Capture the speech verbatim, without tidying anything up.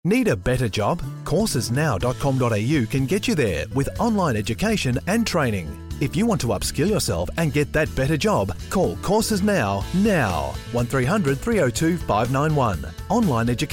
Need a better job? courses now dot com dot a u can get you there with online education and training. If you want to upskill yourself and get that better job, call Courses Now now. one three hundred three oh two five nine one. Online education.